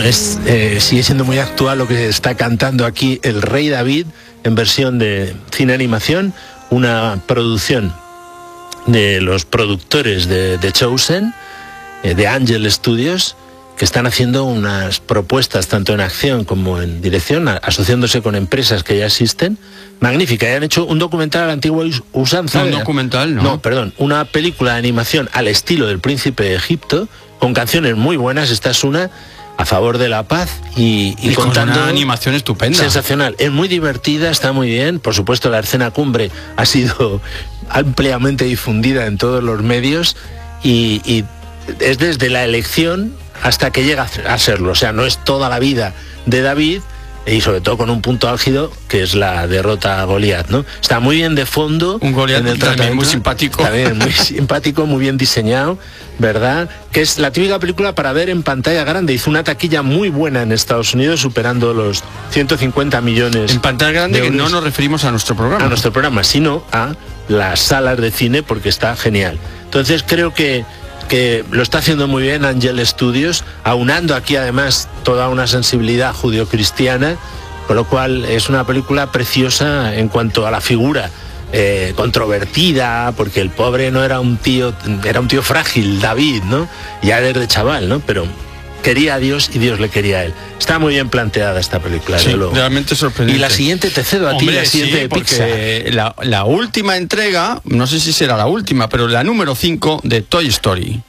sigue siendo muy actual lo que está cantando aquí el Rey David en versión de cine animación, una producción de los productores de The Chosen, de Angel Studios, que están haciendo unas propuestas tanto en acción como en dirección, asociándose con empresas que ya existen, magnífica. Y han hecho un documental a la antigua usanza. Un documental, ¿no? No, perdón, una película de animación al estilo del Príncipe de Egipto, con canciones muy buenas. Esta es una a favor de la paz y contando con una animación estupenda. Sensacional. Es muy divertida, está muy bien. Por supuesto, la escena cumbre ha sido ampliamente difundida en todos los medios y es desde la elección hasta que llega a serlo. O sea, no es toda la vida de David, y sobre todo con un punto álgido que es la derrota a Goliat, ¿no? Está muy bien de fondo. Un Goliat también muy simpático. También muy simpático, muy bien diseñado, ¿verdad? Que es la típica película para ver en pantalla grande. Hizo una taquilla muy buena en Estados Unidos, superando los 150 millones. En pantalla grande, que no nos referimos a nuestro programa. A nuestro programa, sino a las salas de cine, porque está genial. Entonces creo que lo está haciendo muy bien Angel Studios, aunando aquí además toda una sensibilidad judio-cristiana, con lo cual es una película preciosa en cuanto a la figura controvertida, porque el pobre no era un tío, era un tío frágil, David, ¿no? Ya desde chaval, ¿no? Pero quería a Dios y Dios le quería a él. Está muy bien planteada esta película, sí, realmente sorprendente. Y la siguiente te cedo a ti, la siguiente de Pixar. La última entrega, no sé si será la última, pero la número 5 de Toy Story.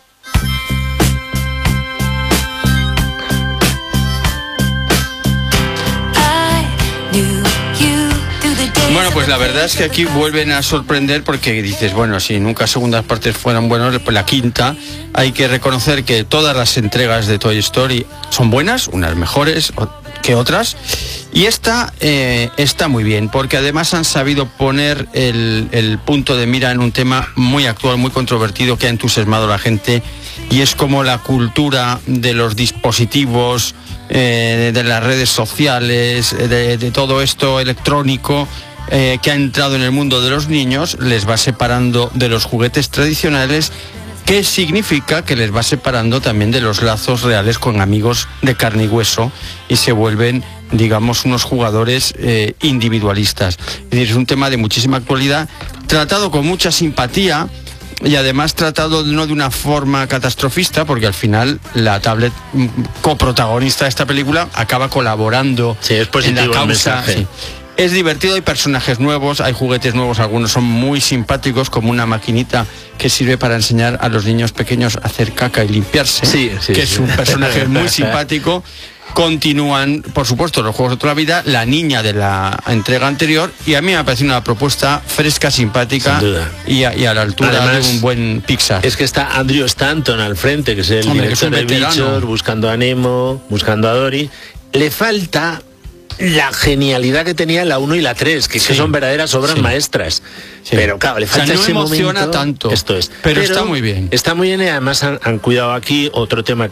Bueno, pues la verdad es que aquí vuelven a sorprender, porque dices, bueno, si nunca segundas partes fueran buenas, pues la quinta, hay que reconocer que todas las entregas de Toy Story son buenas, unas mejores que otras, y esta está muy bien, porque además han sabido poner el punto de mira en un tema muy actual, muy controvertido, que ha entusiasmado a la gente, y es como la cultura de los dispositivos, de las redes sociales, de todo esto electrónico, que ha entrado en el mundo de los niños, les va separando de los juguetes tradicionales, que significa que les va separando también de los lazos reales con amigos de carne y hueso, y se vuelven, digamos, unos jugadores individualistas. Es decir, es un tema de muchísima actualidad, tratado con mucha simpatía, y además tratado no de una forma catastrofista, porque al final la tablet coprotagonista de esta película acaba colaborando en la causa. Sí. Es divertido, hay personajes nuevos, hay juguetes nuevos, algunos son muy simpáticos, como una maquinita que sirve para enseñar a los niños pequeños a hacer caca y limpiarse, que es un personaje muy simpático. Continúan, por supuesto, los juegos de toda la vida, la niña de la entrega anterior, y a mí me ha parecido una propuesta fresca, simpática y a la altura, además, de un buen Pixar. Es que está Andrew Stanton al frente, que es el director de Bichos, buscando a Nemo, buscando a Dory. Le falta la genialidad que tenía la 1 y la 3, que son verdaderas obras maestras. Sí. Pero claro, le falta no ese emociona momento. Tanto. Esto es. Pero está muy bien. Está muy bien, y además han cuidado aquí otro tema